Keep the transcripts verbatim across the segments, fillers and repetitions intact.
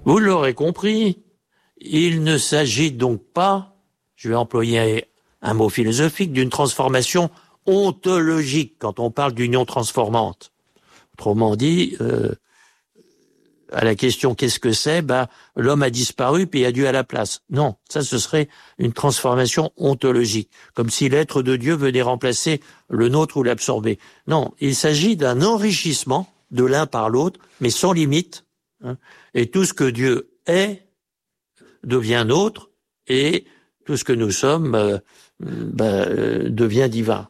Vous l'aurez compris, il ne s'agit donc pas, je vais employer un mot philosophique, d'une transformation ontologique quand on parle d'union transformante. Autrement dit, euh, à la question qu'est-ce que c'est, bah, l'homme a disparu puis il y a Dieu à la place. Non, ça ce serait une transformation ontologique, comme si l'être de Dieu venait remplacer le nôtre ou l'absorber. Non, il s'agit d'un enrichissement de l'un par l'autre, mais sans limite, hein, et tout ce que Dieu est devient nôtre, et tout ce que nous sommes euh, bah, euh, devient divin.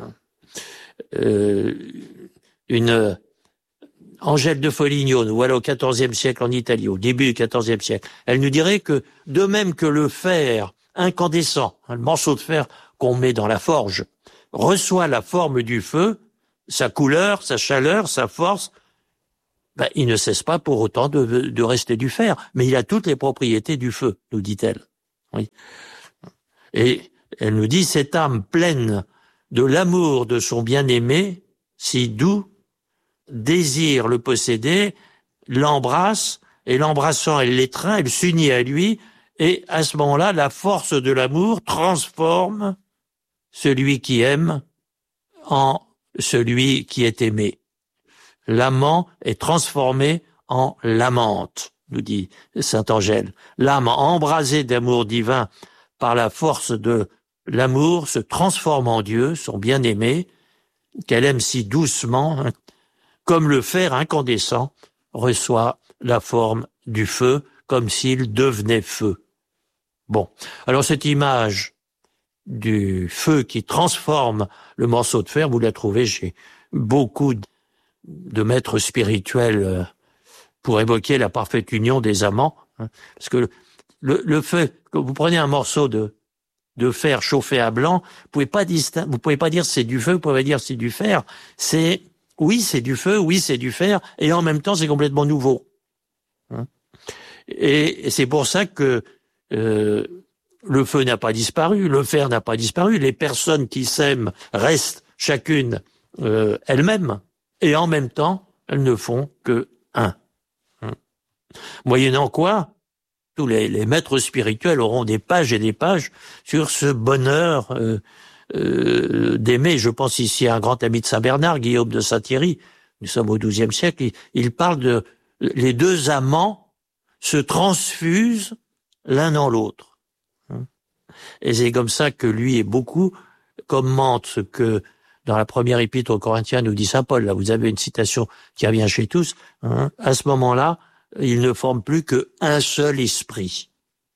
Euh, une Angèle de Foligno, nous voilà au quatorzième siècle en Italie, au début du quatorzième siècle. Elle nous dirait que, de même que le fer incandescent, le morceau de fer qu'on met dans la forge, reçoit la forme du feu, sa couleur, sa chaleur, sa force, ben, il ne cesse pas pour autant de, de rester du fer, mais il a toutes les propriétés du feu, nous dit-elle. Oui. Et elle nous dit, cette âme pleine de l'amour de son bien-aimé, si doux, désire le posséder, l'embrasse, et l'embrassant, elle l'étreint, elle s'unit à lui, et à ce moment-là, la force de l'amour transforme celui qui aime en celui qui est aimé. L'amant est transformé en l'amante, nous dit saint Angèle. L'âme embrasée d'amour divin par la force de l'amour se transforme en Dieu, son bien-aimé, qu'elle aime si doucement, comme le fer incandescent reçoit la forme du feu, comme s'il devenait feu. Bon, alors cette image du feu qui transforme le morceau de fer, vous la trouvez chez beaucoup de maîtres spirituels pour évoquer la parfaite union des amants. Parce que le, le feu, quand vous prenez un morceau de, de fer chauffé à blanc, vous pouvez pas distinguer, vous pouvez pas dire c'est du feu, vous pouvez dire c'est du fer. C'est, oui, c'est du feu, oui, c'est du fer, et en même temps, c'est complètement nouveau. Et, et c'est pour ça que euh, le feu n'a pas disparu, le fer n'a pas disparu, les personnes qui s'aiment restent chacune euh, elles-mêmes, et en même temps, elles ne font que un. Moyennant quoi, tous les, les maîtres spirituels auront des pages et des pages sur ce bonheur euh, euh, d'aimer. Je pense ici à un grand ami de Saint-Bernard, Guillaume de Saint-Thierry, nous sommes au douzième siècle, il, il parle de les deux amants se transfusent l'un dans l'autre. Et c'est comme ça que lui et beaucoup commentent ce que dans la première épître aux Corinthiens nous dit saint Paul. Là, vous avez une citation qui revient chez tous. Hein, à ce moment-là, ils ne forment plus qu'un seul esprit.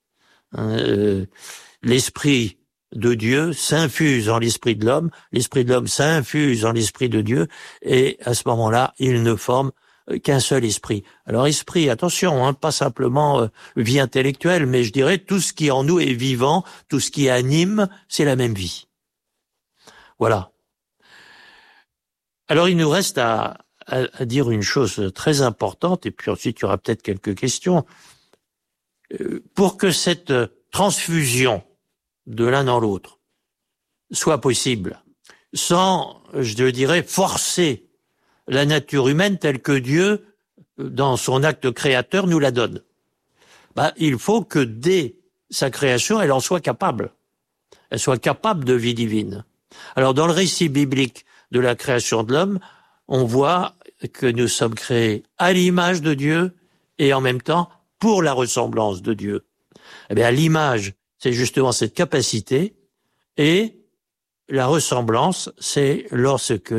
Euh, l'esprit de Dieu s'infuse en l'esprit de l'homme, l'esprit de l'homme s'infuse en l'esprit de Dieu, et à ce moment-là, ils ne forment qu'un seul esprit. Alors esprit, attention, hein, pas simplement euh, vie intellectuelle, mais je dirais tout ce qui en nous est vivant, tout ce qui anime, c'est la même vie. Voilà. Alors il nous reste à, à, à dire une chose très importante, et puis ensuite il y aura peut-être quelques questions. Euh, pour que cette transfusion de l'un dans l'autre soit possible, sans, je dirais, forcer la nature humaine telle que Dieu, dans son acte créateur, nous la donne. Bah, il faut que dès sa création, elle en soit capable. Elle soit capable de vie divine. Alors, dans le récit biblique de la création de l'homme, on voit que nous sommes créés à l'image de Dieu et en même temps pour la ressemblance de Dieu. Eh bien, l'image, c'est justement cette capacité, et la ressemblance, c'est lorsque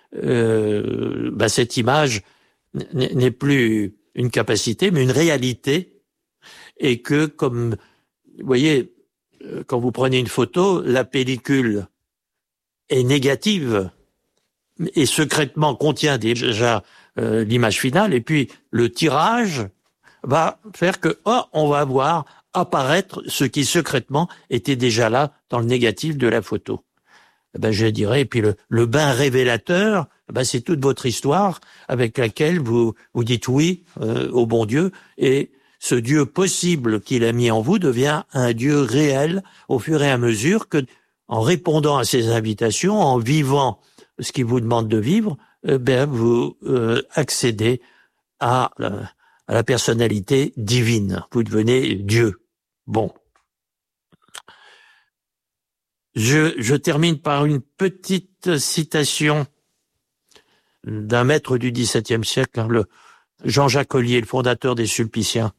euh, bah, cette image n'est plus une capacité, mais une réalité, et que, comme vous voyez, quand vous prenez une photo, la pellicule est négative et secrètement contient déjà euh, l'image finale, et puis le tirage va faire que oh, on va voir apparaître ce qui secrètement était déjà là dans le négatif de la photo. Eh ben, je dirais, et puis le, le bain révélateur, eh ben, c'est toute votre histoire avec laquelle vous vous dites oui euh, au bon Dieu, et ce Dieu possible qu'il a mis en vous devient un Dieu réel au fur et à mesure que, en répondant à ses invitations, en vivant ce qu'il vous demande de vivre, eh ben, vous euh, accédez à, à la personnalité divine. Vous devenez Dieu. Bon. Je, je termine par une petite citation d'un maître du dix-septième siècle, le Jean-Jacques Ollier, le fondateur des Sulpiciens.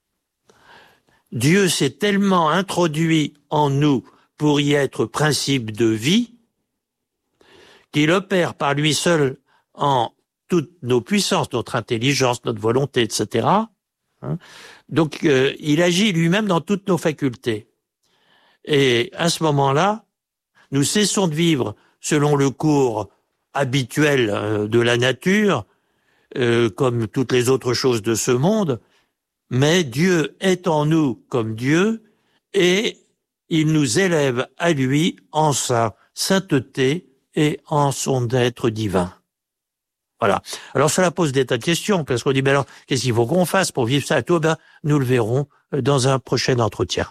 Dieu s'est tellement introduit en nous pour y être principe de vie qu'il opère par lui seul en toutes nos puissances, notre intelligence, notre volonté, et cetera. Donc, euh, il agit lui-même dans toutes nos facultés. Et à ce moment-là, nous cessons de vivre selon le cours habituel euh, de la nature, euh, comme toutes les autres choses de ce monde, mais Dieu est en nous comme Dieu, et il nous élève à lui en sa sainteté et en son être divin. Voilà. Alors cela pose des tas de questions, parce qu'on dit, ben alors, qu'est-ce qu'il faut qu'on fasse pour vivre ça et tout? Ben, nous le verrons dans un prochain entretien.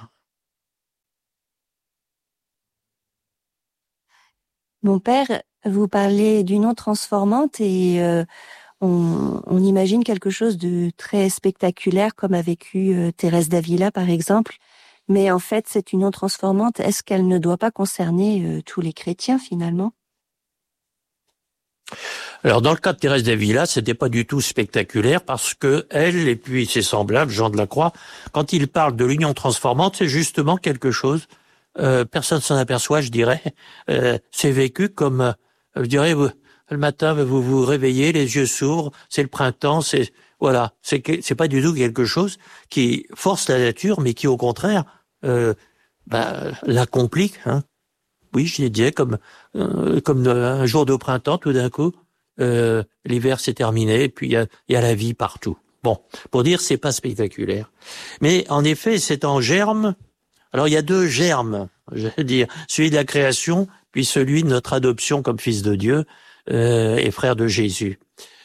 Mon père, vous parlez d'union transformante et euh, on, on imagine quelque chose de très spectaculaire comme a vécu euh, Thérèse d'Avila par exemple. Mais en fait, cette union transformante, est-ce qu'elle ne doit pas concerner euh, tous les chrétiens finalement? Alors dans le cas de Thérèse d'Avila, c'était pas du tout spectaculaire parce que elle et puis ses semblables, Jean de la Croix, quand ils parlent de l'union transformante, c'est justement quelque chose. Euh, personne s'en aperçoit, je dirais. Euh, c'est vécu comme, euh, je dirais, vous, le matin, vous vous réveillez, les yeux s'ouvrent, c'est le printemps, c'est voilà, c'est c'est pas du tout quelque chose qui force la nature, mais qui au contraire euh, bah, la complique. Hein. Oui, je disais comme euh, comme un jour de printemps, tout d'un coup, euh, l'hiver s'est terminé, et puis il y a, y a la vie partout. Bon, pour dire c'est pas spectaculaire, mais en effet c'est en germe. Alors il y a deux germes, je veux dire, celui de la création, puis celui de notre adoption comme fils de Dieu euh, et frère de Jésus.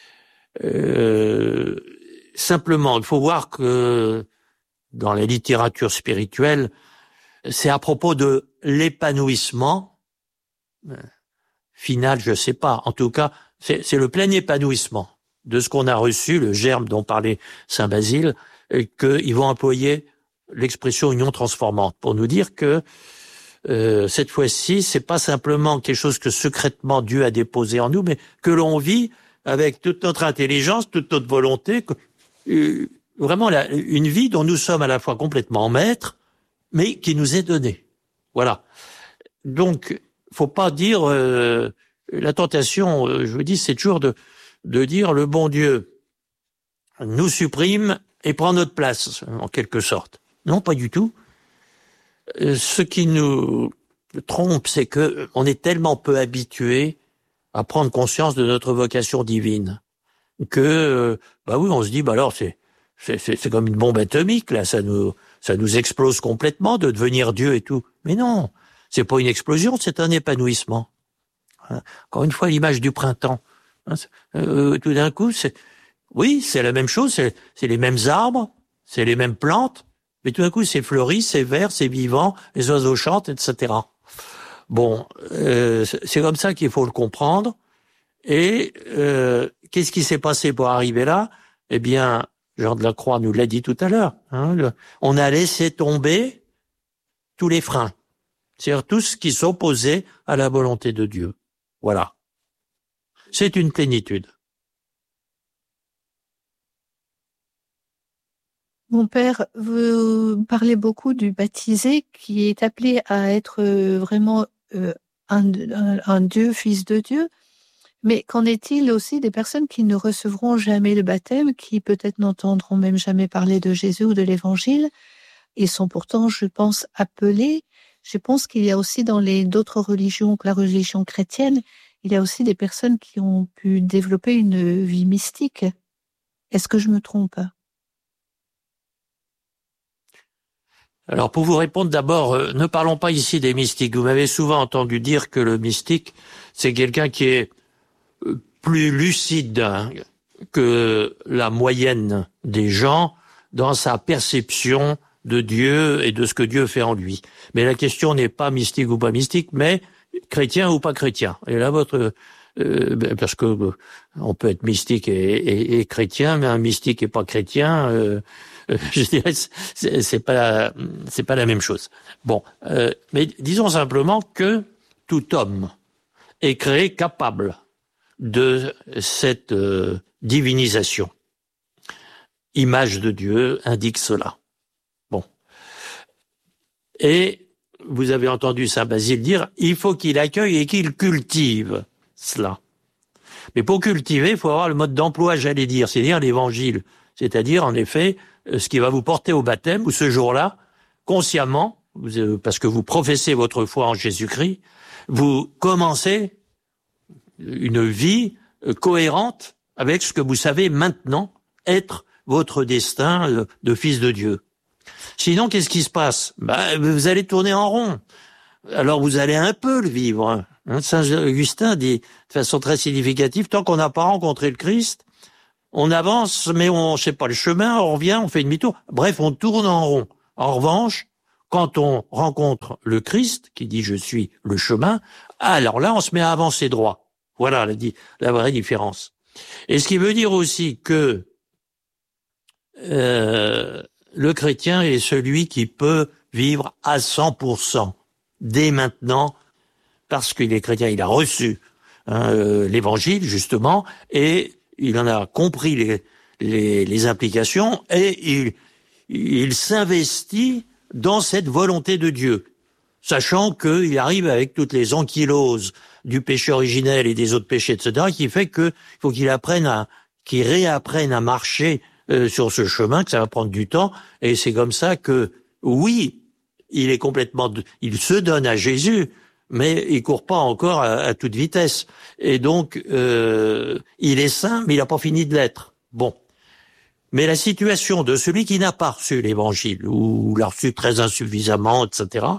Euh, simplement, il faut voir que dans la littérature spirituelle, c'est à propos de l'épanouissement final, je sais pas. En tout cas, c'est, c'est le plein épanouissement de ce qu'on a reçu, le germe dont parlait saint Basile, qu'ils vont employer l'expression union transformante pour nous dire que euh, cette fois-ci, c'est pas simplement quelque chose que secrètement Dieu a déposé en nous, mais que l'on vit avec toute notre intelligence, toute notre volonté, euh, vraiment la, une vie dont nous sommes à la fois complètement maîtres, mais qui nous est donnée. Voilà. Donc, faut pas dire euh, la tentation. Euh, je vous dis, c'est toujours de de dire le bon Dieu nous supprime et prend notre place en quelque sorte. Non, pas du tout. Euh, ce qui nous trompe, c'est que on est tellement peu habitué à prendre conscience de notre vocation divine que, euh, bah oui, on se dit, bah alors c'est c'est c'est, c'est comme une bombe atomique là, ça nous ça nous explose complètement de devenir Dieu et tout. Mais non, c'est pas une explosion, c'est un épanouissement. Hein. Encore une fois, l'image du printemps. Hein, euh, tout d'un coup, c'est oui, c'est la même chose, c'est, c'est les mêmes arbres, c'est les mêmes plantes. Mais tout d'un coup, c'est fleuri, c'est vert, c'est vivant, les oiseaux chantent, et cetera. Bon, euh, c'est comme ça qu'il faut le comprendre. Et euh, qu'est-ce qui s'est passé pour arriver là? Eh bien, Jean de la Croix nous l'a dit tout à l'heure. Hein, le, on a laissé tomber tous les freins, c'est-à-dire tout ce qui s'opposait à la volonté de Dieu. Voilà. C'est une plénitude. Mon père, vous parlez beaucoup du baptisé qui est appelé à être vraiment euh, un, un, un Dieu, fils de Dieu. Mais qu'en est-il aussi des personnes qui ne recevront jamais le baptême, qui peut-être n'entendront même jamais parler de Jésus ou de l'Évangile, et sont pourtant, je pense, appelés. Je pense qu'il y a aussi dans les d'autres religions que la religion chrétienne, il y a aussi des personnes qui ont pu développer une vie mystique. Est-ce que je me trompe ? Alors, pour vous répondre d'abord, euh, ne parlons pas ici des mystiques. Vous m'avez souvent entendu dire que le mystique, c'est quelqu'un qui est euh, plus lucide hein, que la moyenne des gens dans sa perception de Dieu et de ce que Dieu fait en lui. Mais la question n'est pas mystique ou pas mystique, mais chrétien ou pas chrétien. Et là, votre euh, parce que euh, on peut être mystique et, et, et chrétien, mais un mystique et pas chrétien, euh, euh, je dirais, c'est, c'est pas la, c'est pas la même chose. Bon, euh, mais disons simplement que tout homme est créé capable de cette euh, divinisation. Image de Dieu indique cela. Bon. Et vous avez entendu Saint Basile dire, il faut qu'il accueille et qu'il cultive cela. Mais pour cultiver, il faut avoir le mode d'emploi, j'allais dire, c'est-à-dire l'évangile. C'est-à-dire, en effet, ce qui va vous porter au baptême, ou ce jour-là, consciemment, parce que vous professez votre foi en Jésus-Christ, vous commencez une vie cohérente avec ce que vous savez maintenant être votre destin de fils de Dieu. Sinon, qu'est-ce qui se passe? Ben, vous allez tourner en rond. Alors, vous allez un peu le vivre. Hein, Saint Augustin dit de façon très significative, tant qu'on n'a pas rencontré le Christ, on avance, mais on ne sait pas le chemin, on revient, on fait demi-tour. Bref, on tourne en rond. En revanche, quand on rencontre le Christ, qui dit « je suis le chemin », alors là, on se met à avancer droit. Voilà la, la vraie différence. Et ce qui veut dire aussi que euh, le chrétien est celui qui peut vivre à cent pour cent dès maintenant, parce qu'il est chrétien, il a reçu hein, euh, l'évangile, justement, et il en a compris les, les, les implications, et il, il s'investit dans cette volonté de Dieu, sachant qu'il arrive avec toutes les ankyloses du péché originel et des autres péchés, et cetera, qui fait qu'il faut qu'il apprenne à, qu'il réapprenne à marcher euh, sur ce chemin, que ça va prendre du temps, et c'est comme ça que, oui, il est complètement, il se donne à Jésus, mais il court pas encore à, à toute vitesse. Et donc, euh, il est saint, mais il n'a pas fini de l'être. Bon. Mais la situation de celui qui n'a pas reçu l'évangile, ou l'a reçu très insuffisamment, et cetera,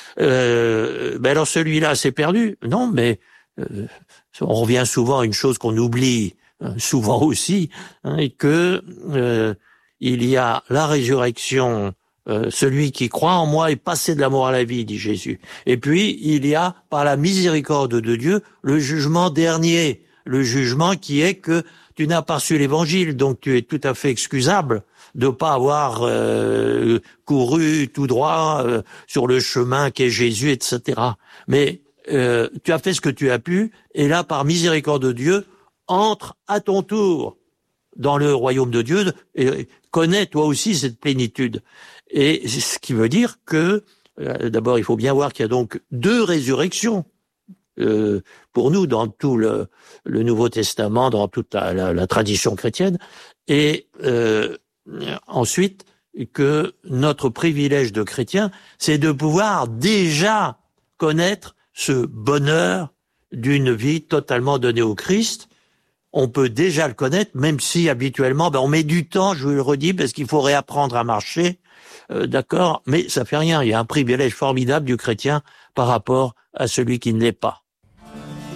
euh, ben alors celui-là s'est perdu. Non, mais euh, on revient souvent à une chose qu'on oublie, hein, souvent aussi, hein, et que euh, il y a la résurrection. Euh, celui qui croit en moi est passé de la mort à la vie, dit Jésus. Et puis, il y a, par la miséricorde de Dieu, le jugement dernier. Le jugement qui est que tu n'as pas reçu l'évangile, donc tu es tout à fait excusable de pas avoir euh, couru tout droit euh, sur le chemin qu'est Jésus, et cetera. Mais euh, tu as fait ce que tu as pu, et là, par miséricorde de Dieu, entre à ton tour dans le royaume de Dieu, et connais toi aussi cette plénitude. Et ce qui veut dire que, euh, d'abord, il faut bien voir qu'il y a donc deux résurrections euh, pour nous dans tout le, le Nouveau Testament, dans toute la, la, la tradition chrétienne, et euh, ensuite que notre privilège de chrétien, c'est de pouvoir déjà connaître ce bonheur d'une vie totalement donnée au Christ. On peut déjà le connaître, même si habituellement, ben, on met du temps, je vous le redis, parce qu'il faut réapprendre à marcher. Euh, d'accord, mais ça fait rien. Il y a un privilège formidable du chrétien par rapport à celui qui ne l'est pas.